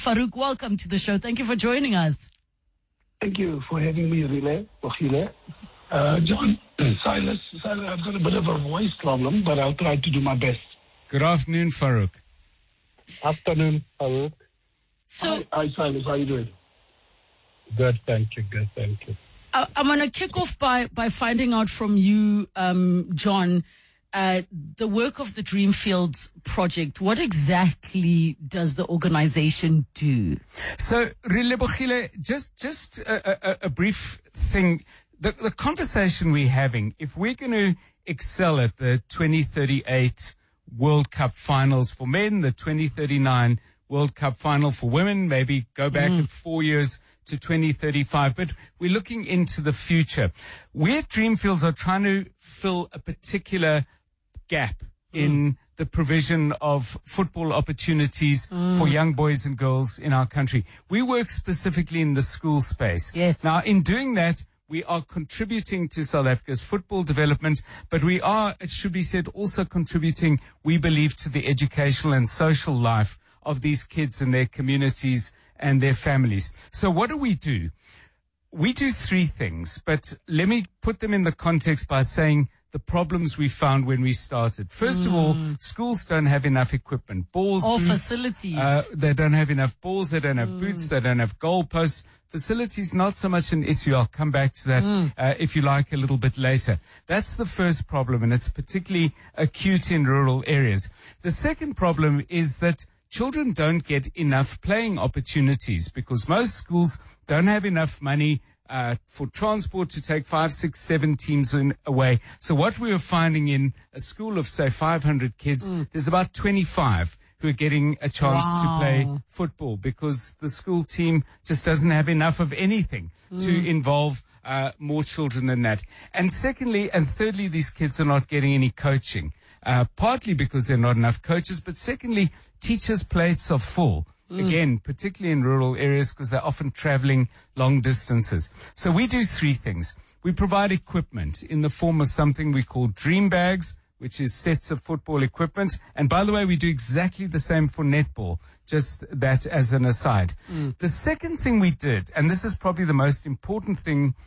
Farouk, welcome to the show. Thank you for joining us. Thank you for having me, Relay. John, Silas, I've got a bit of a voice problem, but I'll try to do my best. Good afternoon, Farouk. Afternoon, Farouk. So, Hi, Silas. How are you doing? Good, thank you. I'm going to kick off by finding out from you, John, the work of the Dreamfields project. What exactly does the organization do? So, Relebogile, just a brief thing. The conversation we're having, if we're going to excel at the 2038 World Cup finals for men, the 2039 World Cup final for women, maybe go back 4 years to 2035, but we're looking into the future. We at Dreamfields are trying to fill a particular gap in the provision of football opportunities for young boys and girls in our country. We work specifically in the school space. Yes. Now, in doing that, we are contributing to South Africa's football development, but we are, it should be said, also contributing, we believe, to the educational and social life of these kids and their communities and their families. So what do? We do three things, but let me put them in the context by saying the problems we found when we started. First of all, schools don't have enough equipment. Balls, or boots, facilities. They don't have enough balls. They don't have boots. They don't have goalposts. Facilities, not so much an issue. I'll come back to that, if you like, a little bit later. That's the first problem, and it's particularly acute in rural areas. The second problem is that children don't get enough playing opportunities because most schools don't have enough money for transport to take 5, 6, 7 teams away. So what we were finding in a school of, say, 500 kids, there's about 25 who are getting a chance to play football because the school team just doesn't have enough of anything to involve more children than that. And secondly and thirdly, these kids are not getting any coaching, partly because there are not enough coaches, but secondly, teachers' plates are full. Again, particularly in rural areas because they're often traveling long distances. So we do three things. We provide equipment in the form of something we call dream bags, which is sets of football equipment. And by the way, we do exactly the same for netball, just that as an aside. The second thing we did, and this is probably the most important thing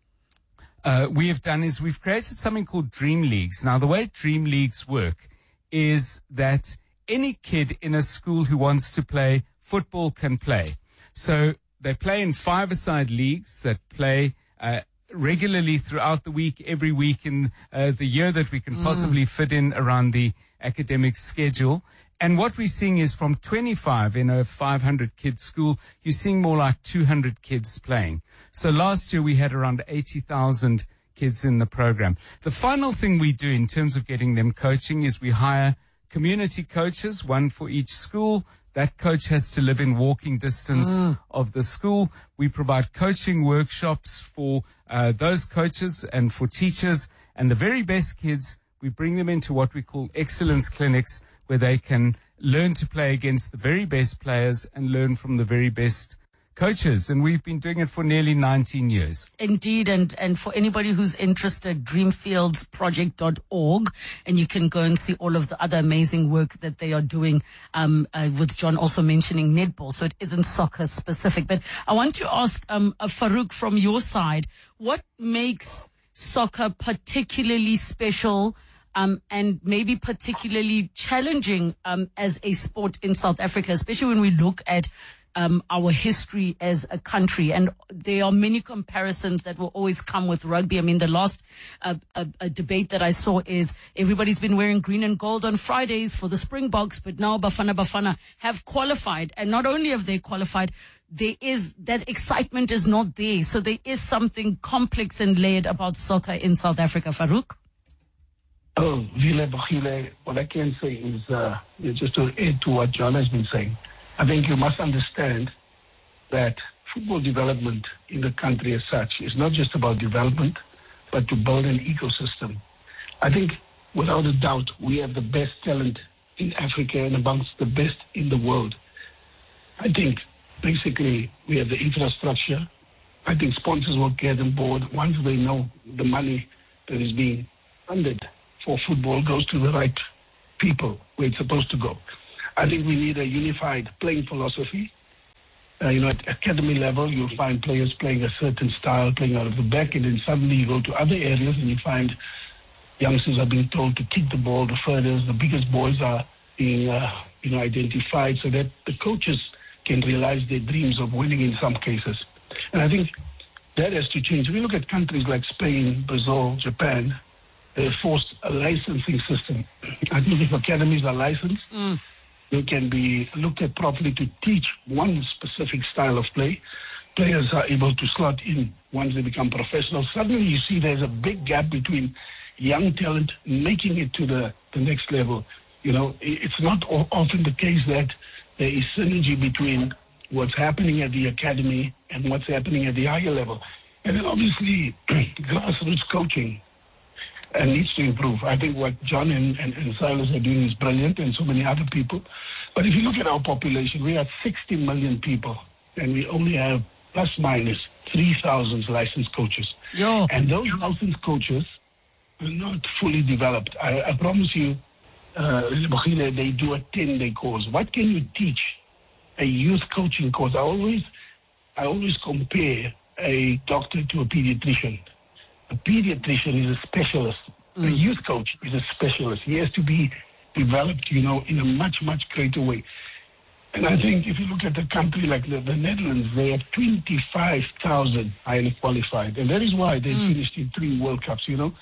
we have done, is we've created something called Dream Leagues. Now, the way Dream Leagues work is that any kid in a school who wants to play football can play. So they play in 5-a-side leagues that play regularly throughout the week, every week in the year that we can possibly fit in around the academic schedule. And what we're seeing is from 25 in a 500-kid school, you're seeing more like 200 kids playing. So last year we had around 80,000 kids in the program. The final thing we do in terms of getting them coaching is we hire community coaches, one for each school. That coach has to live in walking distance of the school. We provide coaching workshops for those coaches and for teachers. And the very best kids, we bring them into what we call excellence clinics, where they can learn to play against the very best players and learn from the very best coaches. And we've been doing it for nearly 19 years. Indeed. And for anybody who's interested, dreamfieldsproject.org, and you can go and see all of the other amazing work that they are doing, with John also mentioning netball. So it isn't soccer specific. But I want to ask, Farouk, from your side, what makes soccer particularly special, and maybe particularly challenging, as a sport in South Africa, especially when we look at our history as a country? And there are many comparisons that will always come with rugby. I mean, the last a debate that I saw is everybody's been wearing green and gold on Fridays for the Springboks, but now Bafana have qualified. And not only have they qualified, that excitement is not there. So there is something complex and layered about soccer in South Africa. Farouk? Oh, Vile Bogile, what I can say is, just to add to what John has been saying, I think you must understand that football development in the country as such is not just about development, but to build an ecosystem. I think, without a doubt, we have the best talent in Africa and amongst the best in the world. I think, basically, we have the infrastructure. I think sponsors will get on board once they know the money that is being funded for football goes to the right people where it's supposed to go. I think we need a unified playing philosophy. At academy level, you'll find players playing a certain style, playing out of the back, and then suddenly you go to other areas and you find youngsters are being told to kick the ball the furthest. The biggest boys are being, identified so that the coaches can realize their dreams of winning in some cases. And I think that has to change. If we look at countries like Spain, Brazil, Japan, they forced a licensing system. I think if academies are licensed, they can be looked at properly to teach one specific style of play. Players are able to slot in once they become professional. Suddenly you see there's a big gap between young talent making it to the next level. It's not often the case that there is synergy between what's happening at the academy and what's happening at the higher level. And then obviously grassroots coaching needs to improve. I think what John and Silas are doing is brilliant, and so many other people. But if you look at our population, we have 60 million people, and we only have plus minus 3,000 licensed coaches. Yo. And those licensed coaches are not fully developed. I promise you, they do a 10-day course. What can you teach a youth coaching course? I always compare a doctor to a pediatrician. A pediatrician is a specialist. A youth coach is a specialist. He has to be developed, in a much, much greater way. And I think if you look at a country like the Netherlands, they have 25,000 highly qualified. And that is why they finished in 3 World Cups,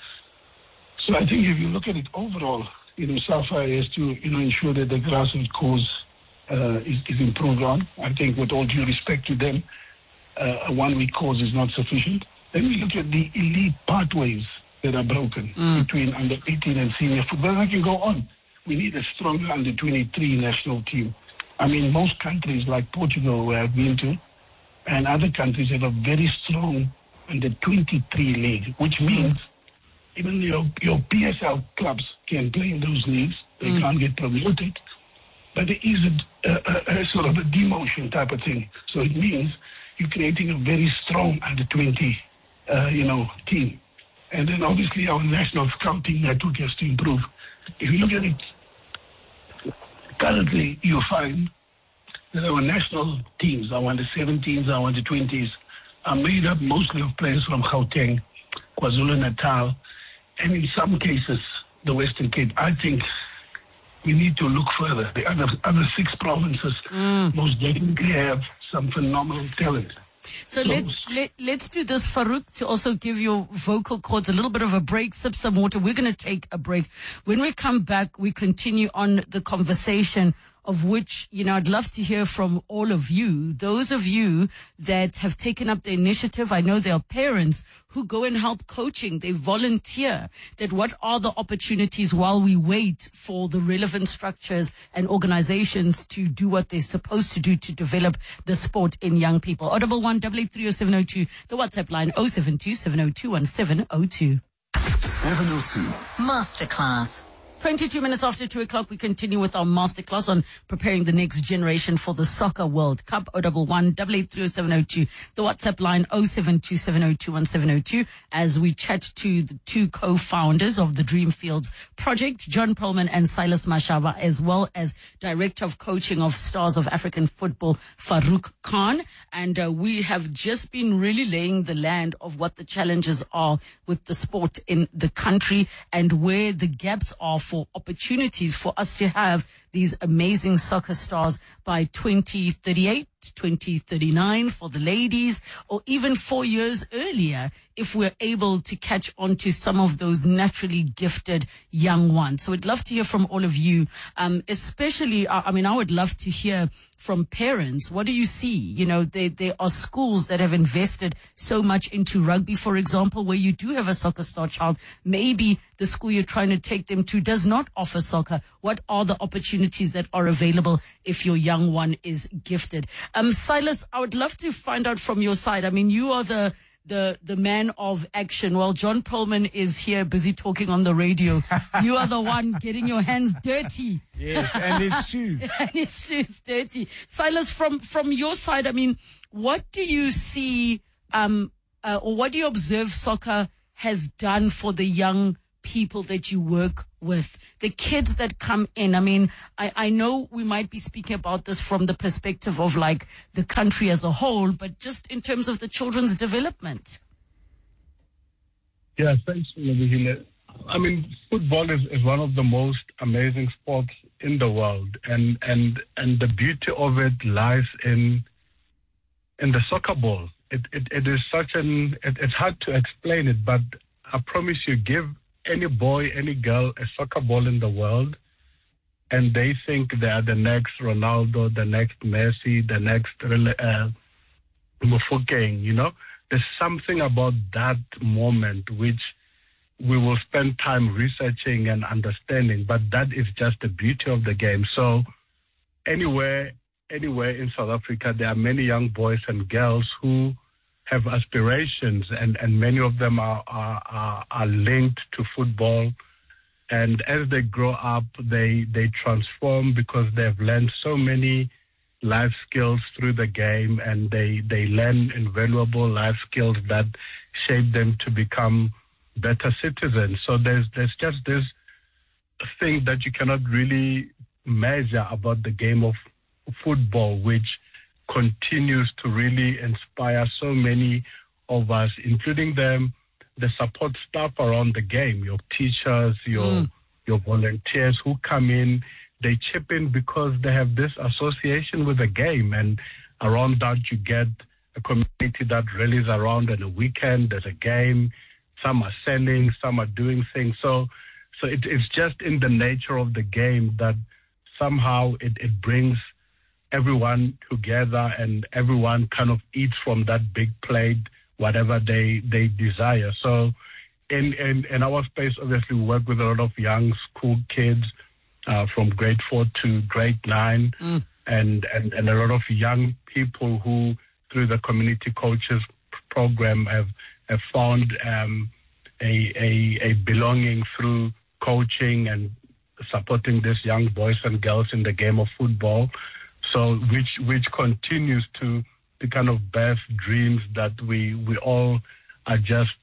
So I think if you look at it overall, SAFA has to, ensure that the grassroots course is improved on. I think with all due respect to them, a 1-week course is not sufficient. Then we look at the elite pathways that are broken between under 18 and senior football. I can go on. We need a stronger under 23 national team. I mean, most countries like Portugal, where I've been to, and other countries have a very strong under 23 league, which means even your PSL clubs can play in those leagues. They can't get promoted. But there is a sort of a demotion type of thing. So it means you're creating a very strong under 20 team. And then obviously our national scouting network has to improve. If you look at it, currently you find that our national teams, our under 17s, our under 20s, are made up mostly of players from Gauteng, KwaZulu-Natal, and in some cases, the Western Cape. I think we need to look further. The other 6 provinces most definitely have some phenomenal talent. So let's do this, Farouk, to also give your vocal cords a little bit of a break, sip some water. We're going to take a break. When we come back, we continue on the conversation, of which, I'd love to hear from all of you, those of you that have taken up the initiative. I know there are parents who go and help coaching. They volunteer. That what are the opportunities while we wait for the relevant structures and organizations to do what they're supposed to do to develop the sport in young people. Audible 1-883-0702, the WhatsApp line 072-702-1702. 702. Masterclass. 22 minutes after 2 o'clock, we continue with our masterclass on preparing the next generation for the Soccer World Cup. 011-883-0702, the WhatsApp line 072-702-1702, as we chat to the 2 co-founders of the Dreamfields project, John Perlman and Silas Mashaba, as well as Director of Coaching of Stars of African Football, Farouk Khan. And we have just been really laying the land of what the challenges are with the sport in the country and where the gaps are for opportunities for us to have these amazing soccer stars by 2038, 2039 for the ladies, or even 4 years earlier if we're able to catch on to some of those naturally gifted young ones. So I'd love to hear from all of you, especially, I would love to hear from parents. What do you see? There are schools that have invested so much into rugby, for example, where you do have a soccer star child. Maybe the school you're trying to take them to does not offer soccer. What are the opportunities that are available if your young one is gifted? Silas, I would love to find out from your side. You are the man of action. While John Perlman is here busy talking on the radio, you are the one getting your hands dirty. Yes, and his shoes. And his shoes dirty. Silas, from your side, what do you see, or what do you observe soccer has done for the young people that you work with the kids that come in? I mean, I know we might be speaking about this from the perspective of like the country as a whole, but just in terms of the children's development. Yeah, thanks, Lebohile. I mean, football is one of the most amazing sports in the world, and the beauty of it lies in the soccer ball. It is it's hard to explain it, but I promise you, give any boy, any girl a soccer ball in the world, and they think they are the next Ronaldo, the next Messi, the next Mofokeng, you know. There's something about that moment which we will spend time researching and understanding, but that is just the beauty of the game. So anywhere in South Africa, there are many young boys and girls who have aspirations, and many of them are linked to football. And as they grow up, they transform because they've learned so many life skills through the game, and they learn invaluable life skills that shape them to become better citizens. So there's just this thing that you cannot really measure about the game of football, which continues to really inspire so many of us, including the support staff around the game, your teachers, your volunteers who come in. They chip in because they have this association with the game, and around that you get a community that rallies around on a weekend. There's a game. Some are selling, some are doing things. So it's just in the nature of the game that somehow it brings everyone together, and everyone kind of eats from that big plate, whatever they desire. So in our space, obviously, we work with a lot of young school kids from grade 4 to grade 9, and a lot of young people who, through the community coaches program, have found a belonging through coaching and supporting these young boys and girls in the game of football. So which continues to kind of birth dreams that we all are just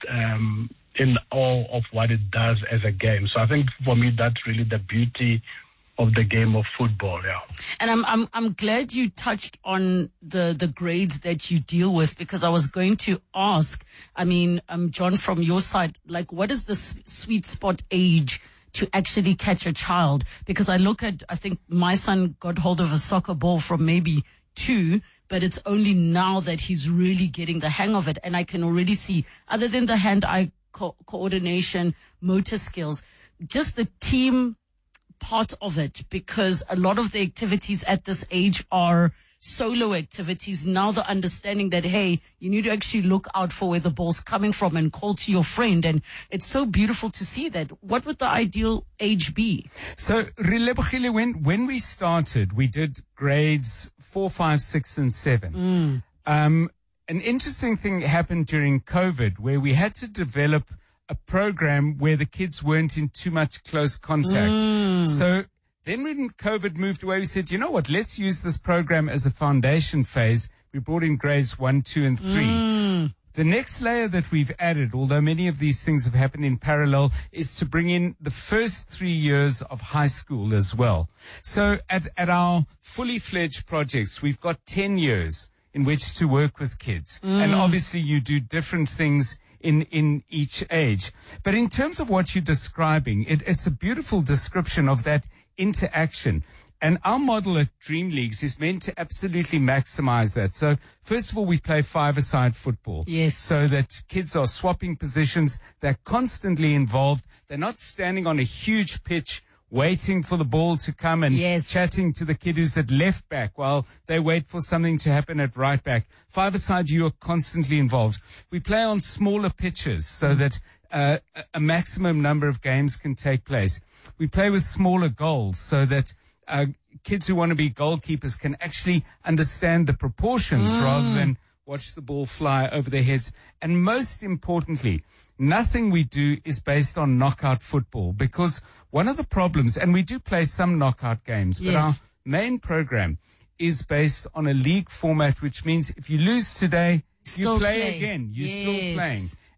in awe of what it does as a game. So I think for me that's really the beauty of the game of football, yeah. And I'm glad you touched on the grades that you deal with, because I was going to ask, I mean, John, from your side, like, what is the sweet spot age to actually catch a child? Because I think my son got hold of a soccer ball from maybe 2, but it's only now that he's really getting the hang of it. And I can already see, other than the hand-eye coordination, motor skills, just the team part of it, because a lot of the activities at this age are solo activities. Now the understanding that, hey, you need to actually look out for where the ball's coming from and call to your friend. And it's so beautiful to see that. What would the ideal age be? So, Relebohile, when we started, we did grades 4, 5, 6, and 7. An interesting thing happened during COVID, where we had to develop a program where the kids weren't in too much close contact. So then when COVID moved away, we said, you know what, let's use this program as a foundation phase. We brought in grades 1, 2, and 3. The next layer that we've added, although many of these things have happened in parallel, is to bring in the first 3 years of high school as well. So at our fully fledged projects, we've got 10 years in which to work with kids. And obviously you do different things in each age. But in terms of what you're describing, it's a beautiful description of that interaction. And our model at Dream Leagues is meant to absolutely maximize that. So first of all, we play 5-a-side football. Yes. So that kids are swapping positions. They're constantly involved. They're not standing on a huge pitch waiting for the ball to come and chatting to the kid who's at left back while they wait for something to happen at right back. 5-a-side, you are constantly involved. We play on smaller pitches so that a maximum number of games can take place. We play with smaller goals so that kids who want to be goalkeepers can actually understand the proportions rather than watch the ball fly over their heads. And most importantly, nothing we do is based on knockout football, because one of the problems, and we do play some knockout games, but our main program is based on a league format, which means if you lose today, you play again. You're still playing.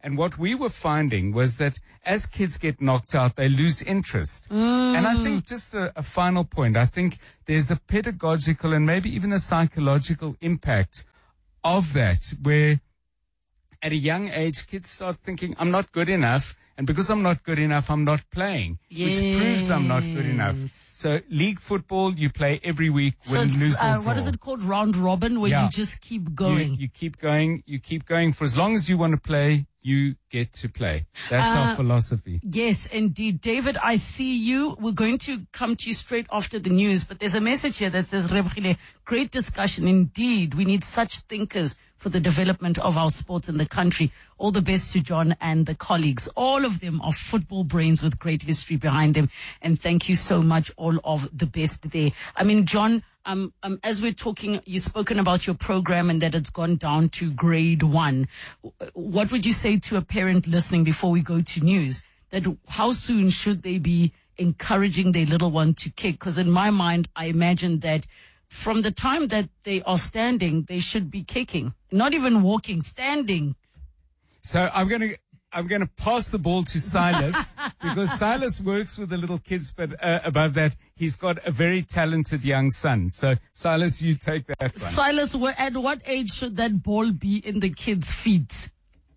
And what we were finding was that as kids get knocked out, they lose interest. And I think just a final point, I think there's a pedagogical and maybe even a psychological impact of that, where at a young age, kids start thinking, I'm not good enough. And because I'm not good enough, I'm not playing, which proves I'm not good enough. So league football, you play every week, win, lose, or draw. What is it called? Round robin, where you just keep going. You keep going. You keep going. For as long as you want to play, you get to play. That's our philosophy. Yes, indeed. David, I see you. We're going to come to you straight after the news, but there's a message here that says, Rebkhile, great discussion. Indeed, we need such thinkers for the development of our sports in the country. All the best to John and the colleagues. All of them are football brains with great history behind them. And thank you so much. All of the best there. I mean, John, as we're talking, you've spoken about your program and that it's gone down to grade 1. What would you say to a parent listening before we go to news? That how soon should they be encouraging their little one to kick? Because in my mind, I imagine that from the time that they are standing, they should be kicking, not even walking, standing. So I'm going to pass the ball to Silas because Silas works with the little kids, but above that, he's got a very talented young son. So Silas, you take that one. Silas, at what age should that ball be in the kids' feet?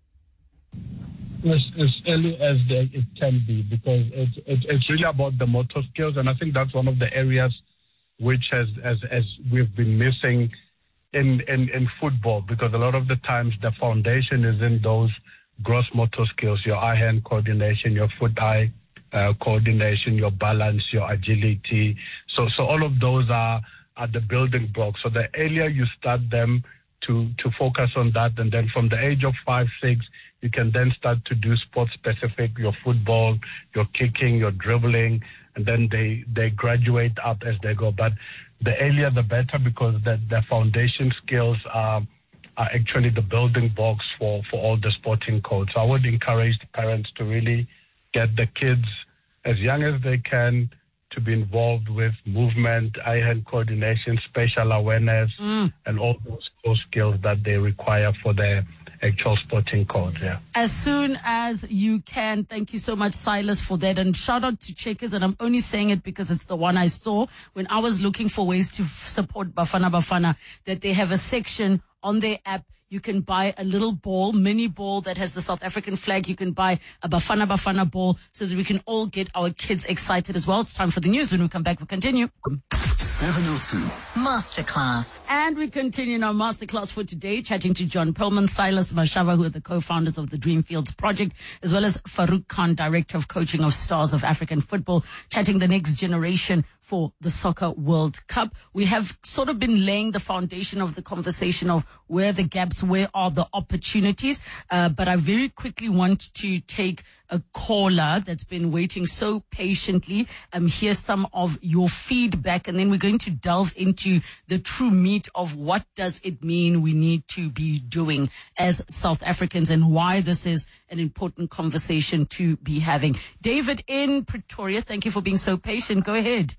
As early as it can be, because it's really about the motor skills, and I think that's one of the areas which as we've been missing in football, because a lot of the times the foundation is in those gross motor skills, your eye-hand coordination, your foot-eye coordination, your balance, your agility. So all of those are the building blocks. So the earlier you start them to focus on that, and then from the age of 5, 6, you can then start to do sport-specific, your football, your kicking, your dribbling, and then they graduate up as they go. But the earlier the better, because the foundation skills are actually the building blocks for all the sporting codes. So I would encourage the parents to really get the kids as young as they can to be involved with movement, eye-hand coordination, spatial awareness, and all those core skills that they require for their actual sporting code. Yeah. As soon as you can. Thank you so much, Silas, for that. And shout out to Checkers. And I'm only saying it because it's the one I saw when I was looking for ways to support Bafana Bafana, that they have a section on their app. You can buy a little ball, mini ball that has the South African flag. You can buy a Bafana Bafana ball so that we can all get our kids excited as well. It's time for the news. When we come back, we'll continue. 702 Masterclass. And we continue in our masterclass for today, chatting to John Perlman, Silas Mashava, who are the co-founders of the Dreamfields Project, as well as Farouk Khan, Director of Coaching of Stars of African Football, chatting the next generation for the Soccer World Cup. We have sort of been laying the foundation of the conversation of where the gaps, where are the opportunities. But I very quickly want to take a caller that's been waiting so patiently. Hear some of your feedback, and then we're going to delve into the true meat of what does it mean we need to be doing as South Africans and why this is an important conversation to be having. David in Pretoria, thank you for being so patient. Go ahead.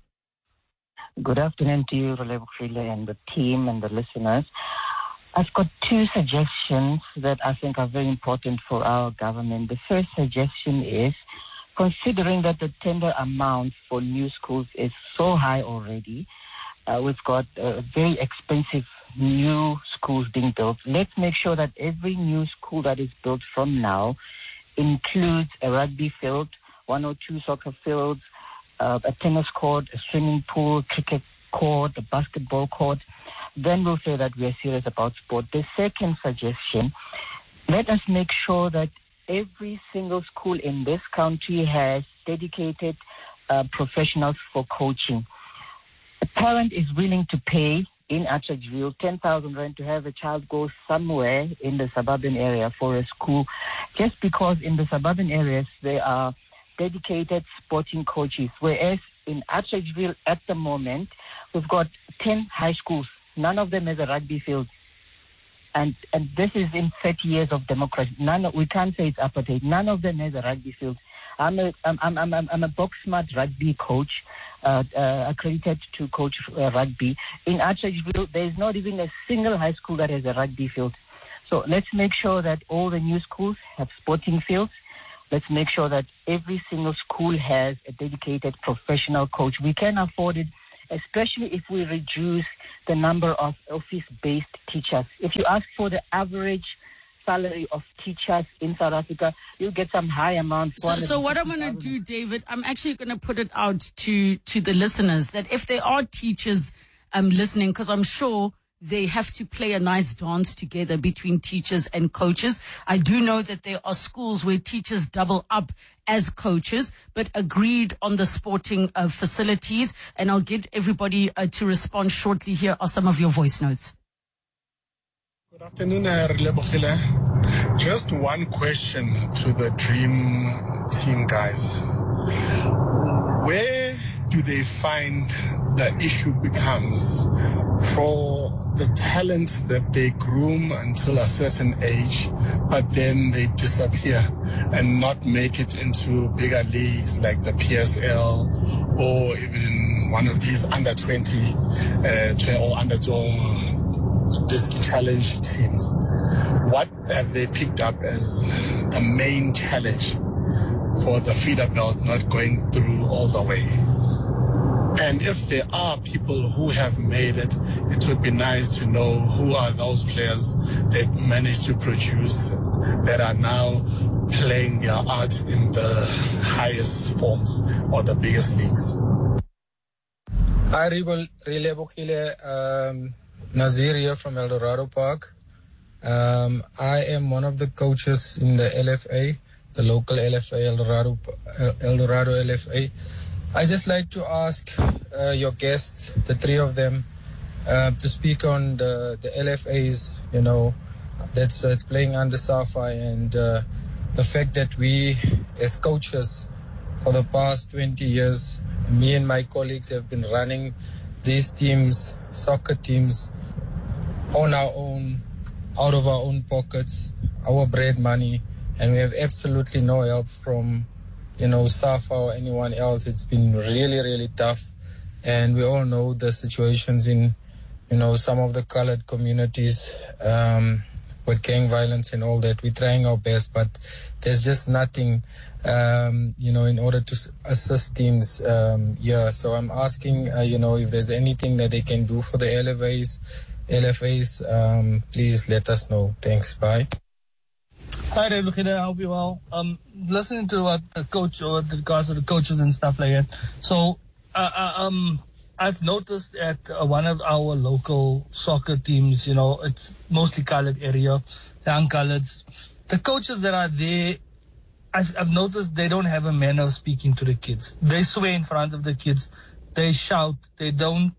Good afternoon to you, Rebkhile, and the team and the listeners. I've got 2 suggestions that I think are very important for our government. The first suggestion is, considering that the tender amount for new schools is so high already, we've got very expensive new schools being built. Let's make sure that every new school that is built from now includes a rugby field, 1 or 2 soccer fields, a tennis court, a swimming pool, cricket court, a basketball court. Then we'll say that we are serious about sport. The second suggestion, let us make sure that every single school in this country has dedicated professionals for coaching. A parent is willing to pay in Atteridgeville 10,000 rand to have a child go somewhere in the suburban area for a school, just because in the suburban areas there are dedicated sporting coaches, whereas in Atteridgeville at the moment we've got 10 high schools. None of them has a rugby field. And this is in 30 years of democracy. We can't say it's apartheid. None of them has a rugby field. I'm a box smart rugby coach, accredited to coach rugby. In Atteridgeville, there is not even a single high school that has a rugby field. So let's make sure that all the new schools have sporting fields. Let's make sure that every single school has a dedicated professional coach. We can afford it, especially if we reduce the number of office-based teachers. If you ask for the average salary of teachers in South Africa, you'll get some high amounts. So what I'm going to do, David, I'm actually going to put it out to the listeners that if there are teachers listening, because I'm sure they have to play a nice dance together between teachers and coaches. I do know that there are schools where teachers double up as coaches, but agreed on the sporting facilities. And I'll get everybody to respond shortly. Here are some of your voice notes. Good afternoon, Relebogile. Just one question to the Dream Team guys. Where do they find the issue becomes for the talent that they groom until a certain age, but then they disappear and not make it into bigger leagues like the PSL or even one of these under 20 or under disc challenge teams? What have they picked up as the main challenge for the feeder belt not going through all the way? And if there are people who have made it, it would be nice to know who are those players that managed to produce that are now playing their art in the highest forms or the biggest leagues. Hi, Relebogile. Nazir here from El Dorado Park. I am one of the coaches in the LFA, the local LFA, El Dorado LFA. I just like to ask your guests, the three of them, to speak on the LFAs, you know, that's playing under SAFA, and the fact that we, as coaches, for the past 20 years, me and my colleagues have been running these teams, soccer teams, on our own, out of our own pockets, our bread money, and we have absolutely no help from, you know, SAFA or anyone else. It's been really, really tough. And we all know the situations in, you know, some of the colored communities with gang violence and all that. We're trying our best, but there's just nothing, you know, in order to assist teams here. So I'm asking, you know, if there's anything that they can do for the LFAs, please let us know. Thanks. Bye. Hi, David. I hope you're well. Listening to what the coach or the guys of the coaches and stuff like that. So, I've noticed at one of our local soccer teams, you know, it's mostly colored area, young coloreds. The coaches that are there, I've noticed they don't have a manner of speaking to the kids. They swear in front of the kids. They shout. They don't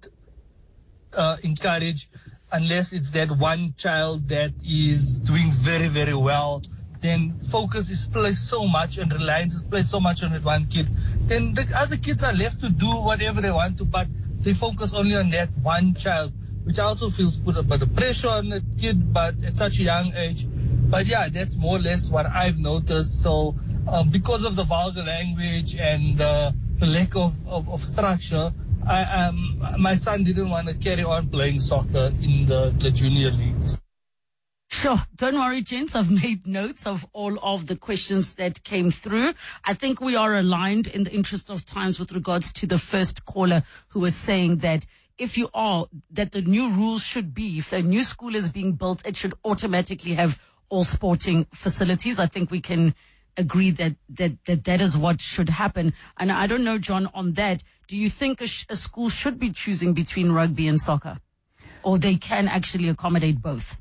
encourage. Unless it's that one child that is doing very, very well, then focus is placed so much and reliance is placed so much on that one kid. Then the other kids are left to do whatever they want to, but they focus only on that one child, which also feels put a bit of pressure on the kid, but at such a young age. But yeah, that's more or less what I've noticed. So because of the vulgar language and the lack of structure, my son didn't want to carry on playing soccer in the junior leagues. Sure. Don't worry, gents. I've made notes of all of the questions that came through. I think we are aligned in the interest of times with regards to the first caller who was saying that that the new rules should be, if a new school is being built, it should automatically have all sporting facilities. I think we can agree that is what should happen. And I don't know, John, on that, do you think a school should be choosing between rugby and soccer? Or they can actually accommodate both?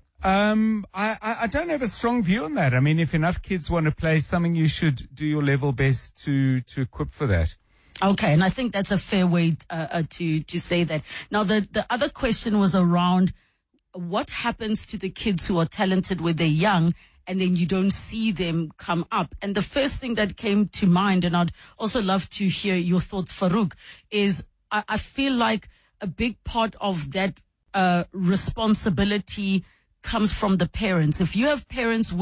I don't have a strong view on that. I mean, if enough kids want to play something, you should do your level best to equip for that. Okay, and I think that's a fair way to say that. Now, the other question was around what happens to the kids who are talented when they're young and then you don't see them come up. And the first thing that came to mind, and I'd also love to hear your thoughts, Farouk, is I feel like a big part of that responsibility comes from the parents. If you have parents with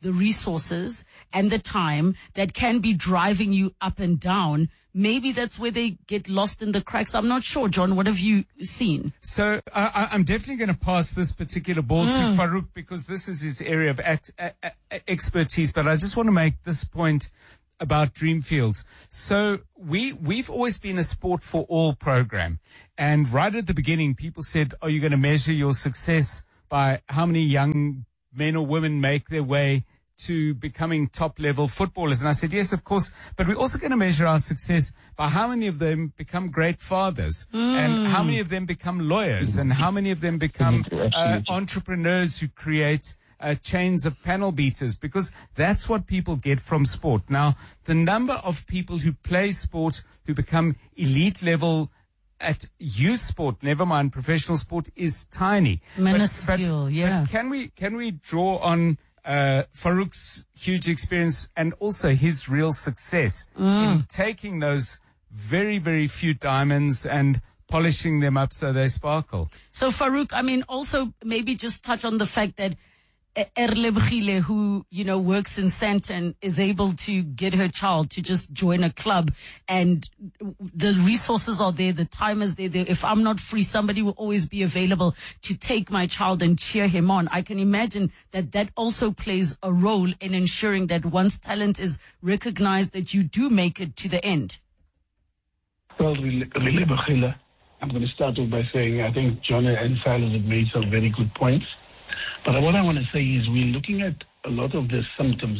the resources and the time that can be driving you up and down, maybe that's where they get lost in the cracks. I'm not sure, John. What have you seen? So I'm definitely going to pass this particular ball to Farouk because this is his area of expertise. But I just want to make this point about Dreamfields. So we've always been a sport for all program. And right at the beginning, people said, are you going to measure your success by how many young men or women make their way to becoming top level footballers? And I said, yes, of course, but we're also going to measure our success by how many of them become great fathers and how many of them become lawyers and how many of them become entrepreneurs who create chains of panel beaters, because that's what people get from sport. Now, the number of people who play sport, who become elite level at youth sport, never mind professional sport, is tiny. Minuscule, but can we draw on Farouk's huge experience and also his real success in taking those very, very few diamonds and polishing them up so they sparkle? So Farouk, I mean, also maybe just touch on the fact that Erlebogile, who, works in Sandton, is able to get her child to just join a club, and the resources are there, the time is there. If I'm not free, somebody will always be available to take my child and cheer him on. I can imagine that also plays a role in ensuring that once talent is recognized, that you do make it to the end. Well, Erlebogile, I'm going to start off by saying I think John and Silas have made some very good points. But what I want to say is we're looking at a lot of the symptoms.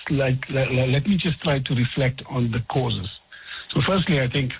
Let me just try to reflect on the causes. So firstly, I think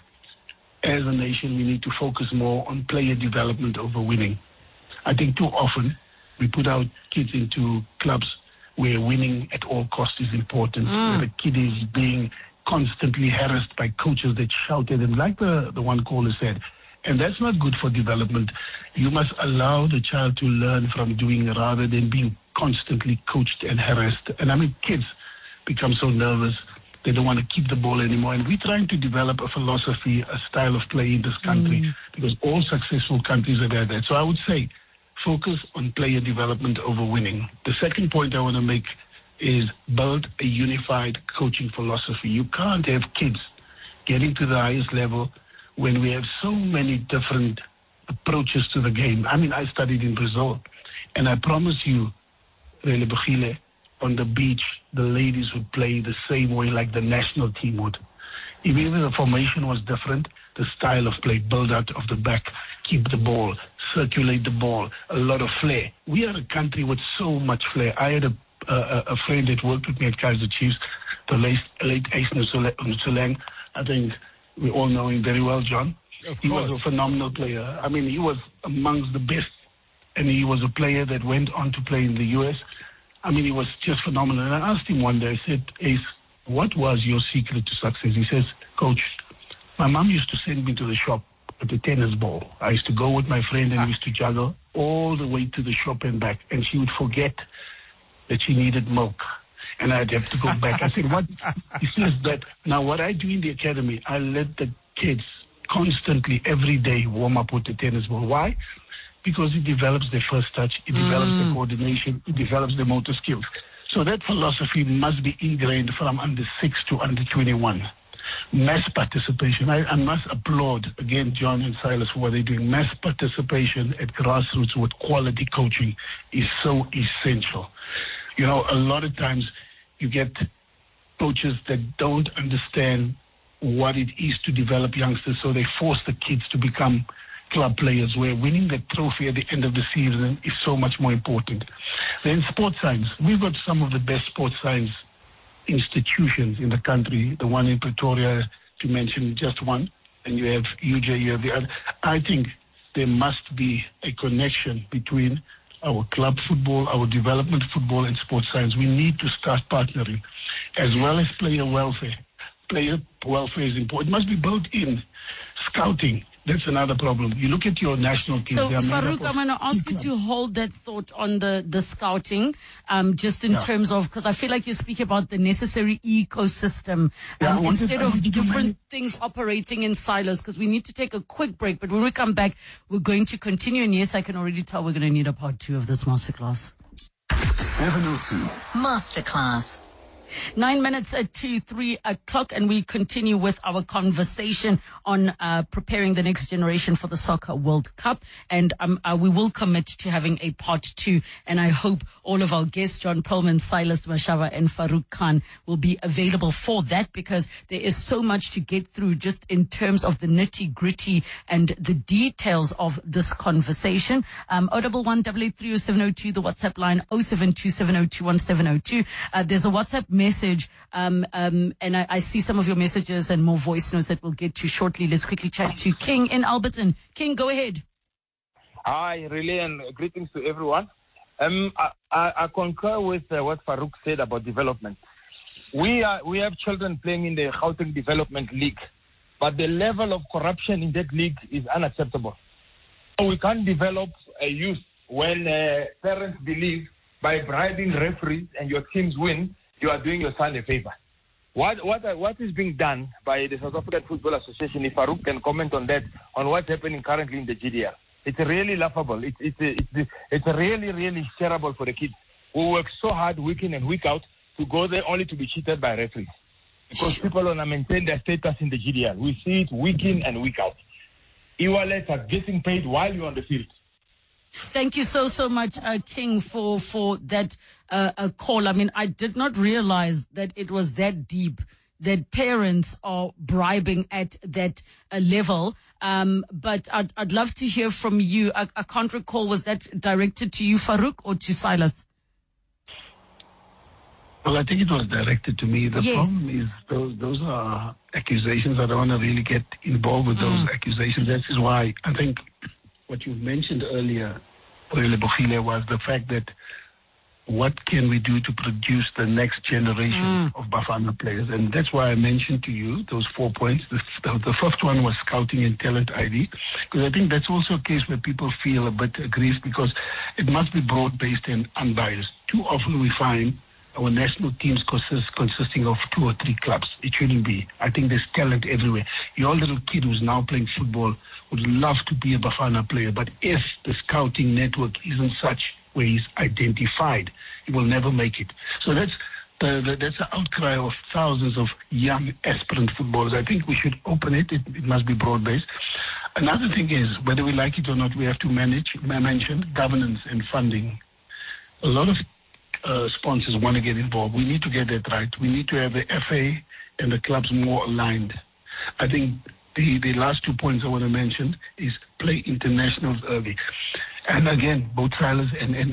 as a nation, we need to focus more on player development over winning. I think too often we put our kids into clubs where winning at all costs is important, where the kid is being constantly harassed by coaches that shout at them, like the one caller said. And that's not good for development. You must allow the child to learn from doing rather than being constantly coached and harassed. And I mean, kids become so nervous, they don't want to keep the ball anymore. And we're trying to develop a philosophy, a style of play in this country, because all successful countries have had that. So I would say focus on player development over winning. The second point I want to make is build a unified coaching philosophy. You can't have kids getting to the highest level when we have so many different approaches to the game. I mean, I studied in Brazil, and I promise you, Relebogile, on the beach, the ladies would play the same way like the national team would. Even if the formation was different, the style of play, build out of the back, keep the ball, circulate the ball, a lot of flair. We are a country with so much flair. I had a friend that worked with me at Kaizer Chiefs, the late Ace Nsulang. I think we all know him very well, John. He was a phenomenal player. I mean, he was amongst the best, and he was a player that went on to play in the U.S. I mean, he was just phenomenal. And I asked him one day, I said, Ace, what was your secret to success? He says, Coach, my mom used to send me to the shop with a tennis ball. I used to go with my friend and we used to juggle all the way to the shop and back. And she would forget that she needed milk. And I'd have to go back. I said, what? He says that now what I do in the academy, I let the kids constantly, every day, warm up with the tennis ball. Why? Because it develops their first touch, it develops their coordination, it develops their motor skills. So that philosophy must be ingrained from under 6 to under 21. Mass participation. I must applaud, again, John and Silas, for what they're doing. Mass participation at grassroots with quality coaching is so essential. You know, a lot of times you get coaches that don't understand what it is to develop youngsters, so they force the kids to become club players, where winning the trophy at the end of the season is so much more important. Then sports science. We've got some of the best sports science institutions in the country, the one in Pretoria, to mention just one, and you have UJ, you have the other. I think there must be a connection between our club football, our development football, and sports science. We need to start partnering, as well as player welfare. Player welfare is important. It must be built in. Scouting, that's another problem. You look at your national team. So, Farouk, I'm going to ask you to hold that thought on the scouting, just in terms of, because I feel like you speak about the necessary ecosystem instead of different things operating in silos, because we need to take a quick break. But when we come back, we're going to continue. And yes, I can already tell we're going to need a part 2 of this masterclass. 702 Masterclass. 9 minutes to 3 o'clock, and we continue with our conversation on preparing the next generation for the Soccer World Cup. And we will commit to having a part 2. And I hope all of our guests, John Perlman, Silas Mashava, and Farouk Khan, will be available for that, because there is so much to get through just in terms of the nitty-gritty and the details of this conversation. 011-883-0702, the WhatsApp line 0727021702. There's a WhatsApp message, and I see some of your messages and more voice notes that we'll get to shortly. Let's quickly chat to King in Alberton. King, go ahead. Hi, Relay, and greetings to everyone. I concur with what Farouk said about development. We have children playing in the Gauteng Development League, but the level of corruption in that league is unacceptable. So we can't develop a youth when parents believe by bribing referees and your teams win, you are doing your son a favor. What is being done by the South African Football Association, if Farouk can comment on that, on what's happening currently in the GDL? It's really laughable. It's really, really terrible for the kids who work so hard week in and week out to go there only to be cheated by referees. Because people want to maintain their status in the GDL. We see it week in and week out. E-wallets are getting paid while you're on the field. Thank you so much, King, for that call. I mean, I did not realize that it was that deep, that parents are bribing at that level. But I'd love to hear from you. I can't recall, was that directed to you, Farouk, or to Silas? Well, I think it was directed to me. The problem is those are accusations. I don't want to really get involved with those accusations. That is why I think what you mentioned earlier, Bogile, was the fact that what can we do to produce the next generation of Bafana players? And that's why I mentioned to you those 4 points. The first one was scouting and talent ID, because I think that's also a case where people feel a bit aggrieved, because it must be broad-based and unbiased. Too often we find our national teams consisting of 2 or 3 clubs. It shouldn't be. I think there's talent everywhere. Your little kid who's now playing football would love to be a Bafana player, but if the scouting network isn't such where he's identified, he will never make it. So that's an outcry of thousands of young aspirant footballers. I think we should open it. It must be broad-based. Another thing is, whether we like it or not, we have to mention governance and funding. A lot of sponsors want to get involved. We need to get that right. We need to have the FA and the clubs more aligned. I think the last 2 points I want to mention is play internationals early. And again, both Silas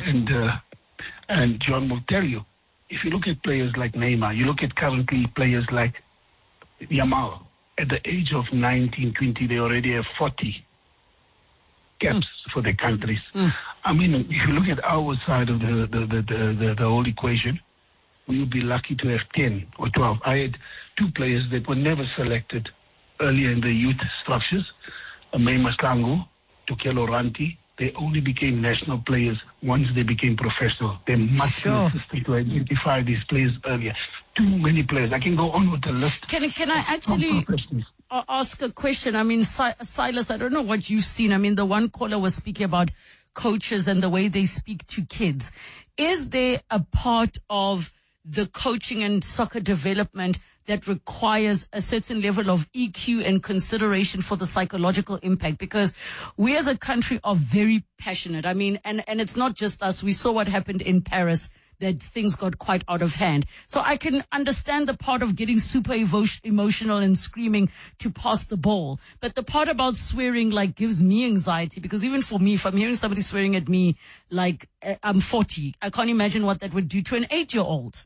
and John will tell you, if you look at players like Neymar, you look at currently players like Yamal, at the age of 19, 20, they already have 40 caps for their countries. I mean, if you look at our side of the whole equation, we would be lucky to have 10 or 12. I had 2 players that were never selected earlier in the youth structures, May Maslangu, Tokelo Ranti. They only became national players once they became professional. They must be assisted to identify these players earlier. Too many players. I can go on with the list. Can I actually ask a question? I mean, Silas, I don't know what you've seen. I mean, the one caller was speaking about coaches and the way they speak to kids. Is there a part of the coaching and soccer development that requires a certain level of EQ and consideration for the psychological impact? Because we as a country are very passionate. I mean, and it's not just us. We saw what happened in Paris, that things got quite out of hand. So I can understand the part of getting super emotional and screaming to pass the ball. But the part about swearing gives me anxiety, because even for me, if I'm hearing somebody swearing at me I'm 40, I can't imagine what that would do to an 8-year-old.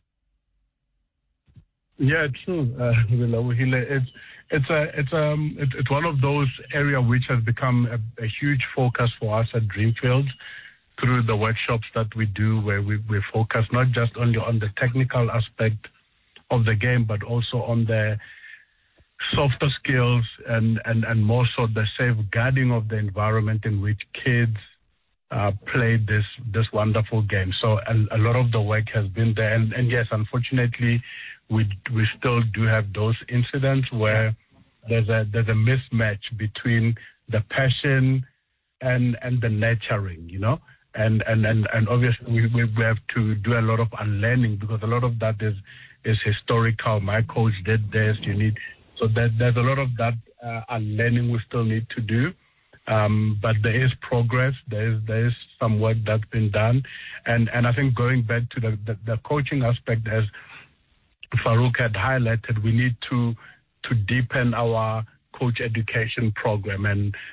Yeah, true. It's one of those areas which has become a huge focus for us at Dreamfield through the workshops that we do, where we focus not just only on the technical aspect of the game, but also on the softer skills and more so the safeguarding of the environment in which kids play this wonderful game. So a lot of the work has been there. And yes, unfortunately, we still do have those incidents where there's a mismatch between the passion and the nurturing, And obviously we have to do a lot of unlearning, because a lot of that is historical. My coach did this. So there's a lot of that unlearning we still need to do. But there is progress. There is some work that's been done. And I think going back to the coaching aspect, as Farouk had highlighted, we need to deepen our coach education program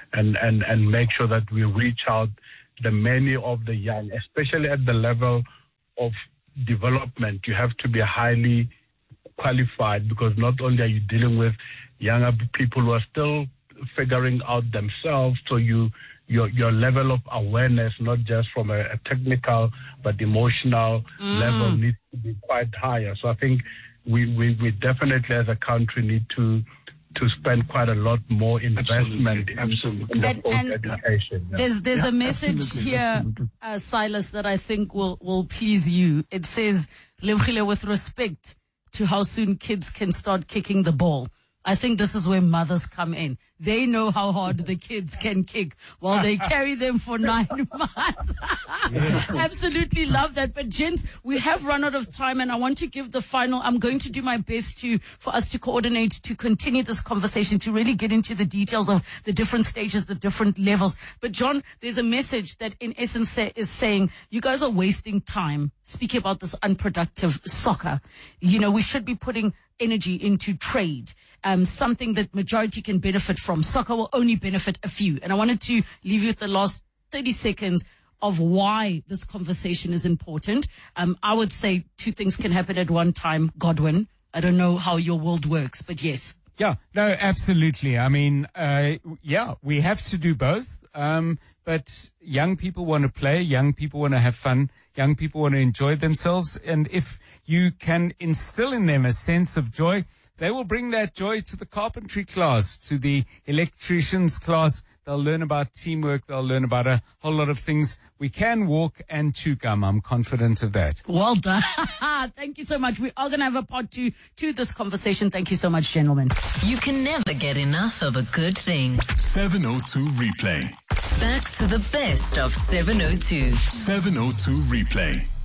and make sure that we reach out the many of the young, especially at the level of development. You have to be highly qualified, because not only are you dealing with younger people who are still figuring out themselves, so your level of awareness, not just from a technical but emotional level, needs to be quite higher. So I think we definitely as a country need to spend quite a lot more investment in the education. Yeah. There's a message here, Silas, that I think will please you. It says, Lebogile, with respect to how soon kids can start kicking the ball, I think this is where mothers come in. They know how hard the kids can kick while they carry them for 9 months. Absolutely love that. But gents, we have run out of time, and I want to give the final. I'm going to do my best for us to coordinate, to continue this conversation, to really get into the details of the different stages, the different levels. But John, there's a message that in essence is saying you guys are wasting time speaking about this unproductive soccer. We should be putting energy into trade. Something that majority can benefit from. Soccer will only benefit a few. And I wanted to leave you with the last 30 seconds of why this conversation is important. I would say 2 things can happen at one time, Godwin. I don't know how your world works, but yes. Yeah, no, absolutely. I mean, we have to do both. But young people want to play, young people want to have fun, young people want to enjoy themselves. And if you can instill in them a sense of joy, they will bring that joy to the carpentry class, to the electrician's class. They'll learn about teamwork. They'll learn about a whole lot of things. We can walk and chew gum. I'm confident of that. Well done. Thank you so much. We are going to have a part 2 to this conversation. Thank you so much, gentlemen. You can never get enough of a good thing. 702 Replay. Back to the best of 702. 702 Replay.